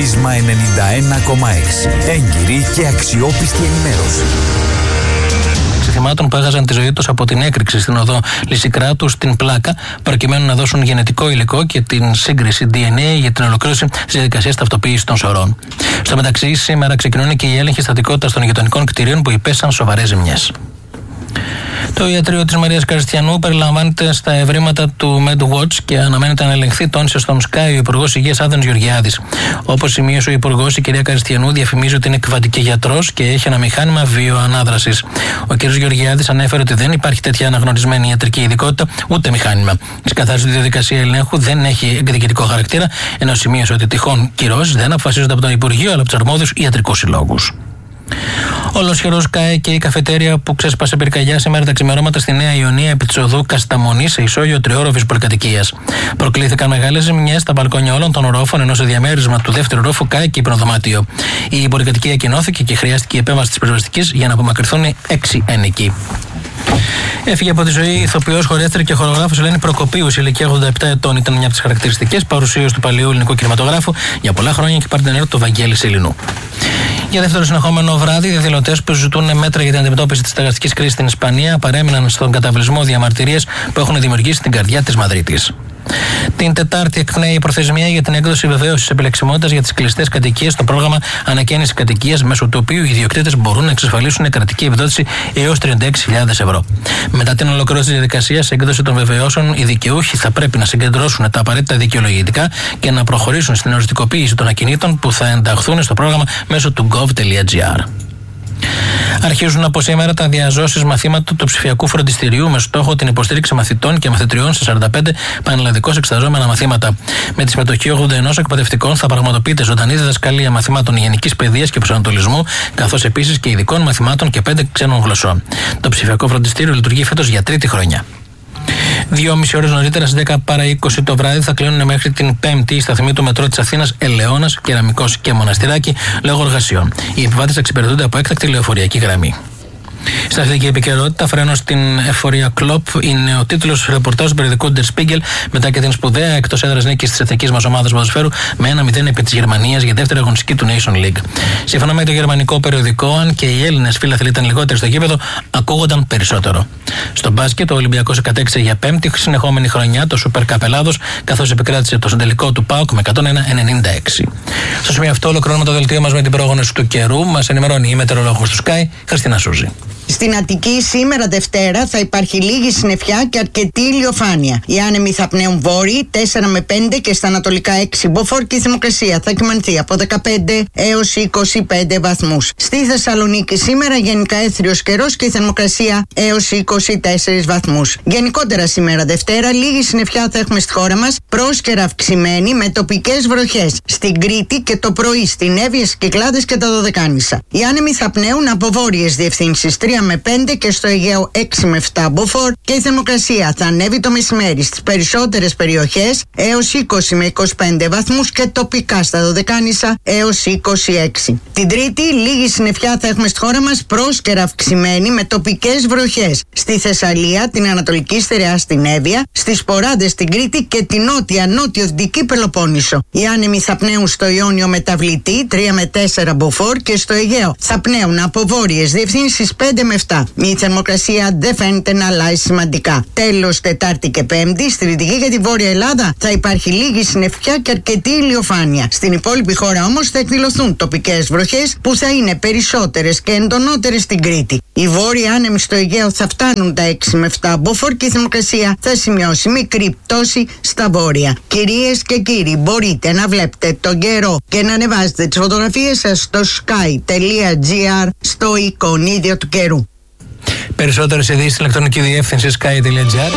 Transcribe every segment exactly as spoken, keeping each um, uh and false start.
Πρίσμα ενενήντα ένα κόμμα έξι. Έγκυρη και αξιόπιστη ενημέρωση. Θυμάτων που έχασαν τη ζωή τους από την έκρηξη στην οδό Λυσικράτου στην Πλάκα, προκειμένου να δώσουν γενετικό υλικό και την σύγκριση ντι εν έι για την ολοκλήρωση της διαδικασίας ταυτοποίησης των σωρών. Στο μεταξύ, σήμερα ξεκινούν και οι έλεγχοι στατικότητας των γειτονικών κτηρίων που υπέσαν σοβαρές ζημιές. Το ιατρείο της Μαρίας Καριστιανού περιλαμβάνεται στα ευρήματα του MedWatch και αναμένεται να ελεγχθεί, τόνισε στον Sky ο Υπουργός Υγείας Άδωνης Γεωργιάδης. Όπως σημείωσε ο Υπουργός, η κυρία Καριστιανού διαφημίζει ότι είναι εκβατική γιατρός και έχει ένα μηχάνημα βιοανάδρασης. Ο κ. Γεωργιάδης ανέφερε ότι δεν υπάρχει τέτοια αναγνωρισμένη ιατρική ειδικότητα ούτε μηχάνημα. Ξεκαθάρισε ότι η διαδικασία ελέγχου δεν έχει εκδικητικό χαρακτήρα, ενώ σημείωσε ότι τυχόν κυρώσεις δεν αποφασίζονται από το Υπουργείο αλλά από τους αρμόδιους ιατρικούς συλλόγους. Ολοσχερό ΚΑΕ και η καφετέρια που ξέσπασε πυρκαγιά σήμερα τα ξημερώματα στη Νέα Ιωνία επί της οδού Κασταμονή σε ισόγειο τριώροφης πολυκατοικίας. Προκλήθηκαν μεγάλες ζημιές στα μπαλκόνια όλων των ορόφων, ενώ σε διαμέρισμα του δεύτερου ρόφου ΚΑΕ και υπνοδωμάτιο. Η πολυκατοικία κοινώθηκε και χρειάστηκε η επέμβαση της πυροσβεστικής για να απομακρυνθούν έξι ένοικοι. Έφυγε από τη ζωή η ηθοποιός, χορεύτρια και χορογράφος Ελένη Προκοπίου, σε ηλικία ογδόντα επτά ετών. Ήταν μια από τις χαρακτηριστικές παρουσίως του παλαιού ελληνικού κινηματογράφου για πολλά χρόνια και παρτενέρ του Βαγγέλη Σελινού. Για δεύτερο συνεχόμενο βράδυ, οι διαδηλωτές που ζητούν μέτρα για την αντιμετώπιση της στεγαστικής κρίσης στην Ισπανία παρέμειναν στον καταβλισμό διαμαρτυρίες που έχουν δημιουργήσει στην καρδιά της Μαδρίτης. Την Τετάρτη εκπνέει η προθεσμία για την έκδοση βεβαίωσης επιλεξιμότητας για τις κλειστές κατοικίες στο πρόγραμμα Ανακαίνιση Κατοικίας, μέσω του οποίου οι ιδιοκτήτες μπορούν να εξασφαλίσουν κρατική επιδότηση έως τριάντα έξι χιλιάδες ευρώ. Μετά την ολοκλήρωση της διαδικασίας έκδοση των βεβαιώσεων, οι δικαιούχοι θα πρέπει να συγκεντρώσουν τα απαραίτητα δικαιολογητικά και να προχωρήσουν στην οριστικοποίηση των ακινήτων που θα ενταχθούν στο πρόγραμμα μέσω του gov.gr. Αρχίζουν από σήμερα τα διαζώσεις μαθήματα του ψηφιακού φροντιστηρίου με στόχο την υποστήριξη μαθητών και μαθητριών σε σαράντα πέντε πανελλαδικώς εξεταζόμενα μαθήματα. Με τη συμμετοχή ογδόντα ένα εκπαιδευτικών θα πραγματοποιείται ζωντανή διδασκαλία μαθημάτων γενικής παιδείας και προσανατολισμού, καθώς επίσης και ειδικών μαθημάτων και πέντε ξένων γλωσσών. Το ψηφιακό φροντιστήριο λειτουργεί φέτος για τρίτη χρονιά. Δυόμιση ώρες νωρίτερα, στις δέκα παρά είκοσι το βράδυ, θα κλείνουν μέχρι την Πέμπτη η σταθμή του μετρό της Αθήνας Ελαιώνας, Κεραμικός και Μοναστηράκι λόγω εργασιών. Οι επιβάτες εξυπηρετούνται από έκτακτη λεωφορειακή γραμμή. Στην αθλητική επικαιρότητα, φρένο στην εφορία Κλοπ είναι ο τίτλος ρεπορτάζ του περιοδικού Der Spiegel μετά και την σπουδαία εκτός έδρας νίκη της εθνικής μας ομάδας ποδοσφαίρου με ένα μηδέν επί της Γερμανίας για δεύτερη αγωνιστική του Nation League. Σύμφωνα με το γερμανικό περιοδικό, αν και οι Έλληνες φίλαθλοι ήταν λιγότεροι στο γήπεδο, ακούγονταν περισσότερο. Στο μπάσκετ, ο Ολυμπιακός κατέκτησε για πέμπτη συνεχόμενη χρονιά το Super Cup Ελλάδος, καθώς επικράτησε το συντελικό του ΠΑΟΚ με εκατόν ένα ενενήντα έξι. Στο σημείο αυτό, ολοκληρώνουμε το δελτίο μας με την πρόγνωση του καιρού. Μας ενημερώνει η μετεωρολόγος του Sky, Χριστίνα Σούζη. Στην Αττική σήμερα Δευτέρα θα υπάρχει λίγη συννεφιά και αρκετή ηλιοφάνεια. Οι άνεμοι θα πνέουν βόρειοι τέσσερα με πέντε και στα ανατολικά έξι μποφόρ και η θερμοκρασία θα κυμανθεί από δεκαπέντε έως είκοσι πέντε βαθμούς. Στη Θεσσαλονίκη σήμερα γενικά έθριος καιρός και η θερμοκρασία έως είκοσι τέσσερις βαθμούς. Γενικότερα σήμερα Δευτέρα λίγη συννεφιά θα έχουμε στη χώρα μας, πρόσκαιρα αυξημένη με τοπικές βροχές στην Κρήτη και το πρωί στην Εύβοια, Κυκλάδες και τα Δωδεκάνησα. Οι άνεμοι θα πνέουν από βόρειες διευθύνσεις τρία με πέντε και στο Αιγαίο έξι με επτά μποφόρ και η θερμοκρασία θα ανέβει το μεσημέρι στις περισσότερες περιοχές έως είκοσι με είκοσι πέντε βαθμούς και τοπικά στα Δωδεκάνησα έως είκοσι έξι. Την Τρίτη λίγη συννεφιά θα έχουμε στη χώρα μας, πρόσκαιρα αυξημένη με τοπικές βροχές στη Θεσσαλία, την Ανατολική Στερεά στην Εύβοια, στις Ποράδες στην Κρήτη και την νότια νότιο-δυτική Πελοπόννησο. Οι άνεμοι θα πνέουν στο Ιόνιο μεταβλητή τρία με τέσσερα μποφόρ και στο Αιγαίο θα πνέουν από βόρειες διευθύνσεις πέντε με επτά. Η θερμοκρασία δεν φαίνεται να αλλάζει σημαντικά. Τέλος, Τετάρτη και Πέμπτη, στη Δυτική και τη Βόρεια Ελλάδα θα υπάρχει λίγη συννεφιά και αρκετή ηλιοφάνεια. Στην υπόλοιπη χώρα όμως θα εκδηλωθούν τοπικές βροχές που θα είναι περισσότερες και εντονότερες στην Κρήτη. Οι βόρειοι άνεμοι στο Αιγαίο θα φτάνουν τα έξι με επτά μποφόρ και η θερμοκρασία θα σημειώσει μικρή πτώση στα βόρεια. Κυρίες και κύριοι, μπορείτε να βλέπετε τον καιρό και να ανεβάζετε τις φωτογραφίες σας στο sky.gr στο εικονίδιο του καιρού. Περισσότερες ειδήσεις στην ηλεκτρονική διεύθυνση sky.gr.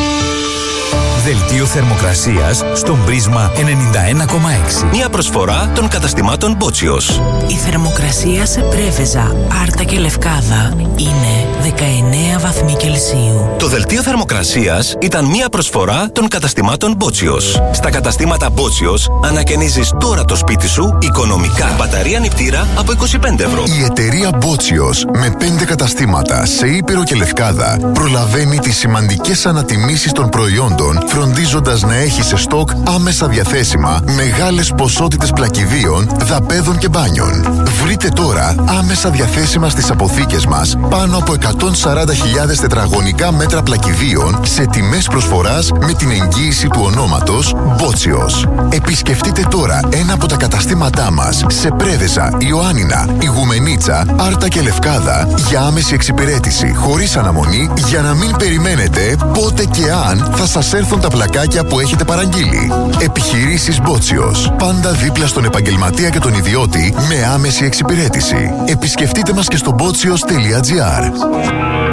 Δελτίο θερμοκρασίας στον Πρίσμα ενενήντα ένα κόμμα έξι. Μια προσφορά των καταστημάτων Μπότσιος. Η θερμοκρασία σε Πρέβεζα, Άρτα και Λευκάδα είναι δεκαεννέα βαθμοί Κελσίου. Το δελτίο θερμοκρασίας ήταν μια προσφορά των καταστημάτων Μπότσιος. Στα καταστήματα Μπότσιος ανακαινίζεις τώρα το σπίτι σου οικονομικά. Μπαταρία νηπτήρα από είκοσι πέντε ευρώ. Η εταιρεία Μπότσιος με πέντε καταστήματα σε Ήπειρο και Λευκάδα προλαβαίνει τις σημαντικές ανατιμήσεις των προϊόντων φροντίζοντας να έχει σε στόκ άμεσα διαθέσιμα μεγάλες ποσότητες πλακιδίων, δαπέδων και μπάνιων. Βρείτε τώρα άμεσα διαθέσιμα στις αποθήκες μας πάνω από εκατόν σαράντα χιλιάδες τετραγωνικά μέτρα πλακιδίων σε τιμές προσφοράς με την εγγύηση του ονόματος Μπότσιος. Επισκεφτείτε τώρα ένα από τα καταστήματά μας σε Πρέβεζα, Ιωάννινα, Ιγουμενίτσα, Άρτα και Λευκάδα για άμεση εξυπηρέτηση χωρίς αναμονή, για να μην περιμένετε πότε και αν θα σας έρθουν τα πλακάκια που έχετε παραγγείλει. Επιχειρήσεις Μπότσιος. Πάντα δίπλα στον επαγγελματία και τον ιδιώτη με άμεση εξυπηρέτηση. Επισκεφτείτε μας και στο μπότσιος τελεία τζι άρ.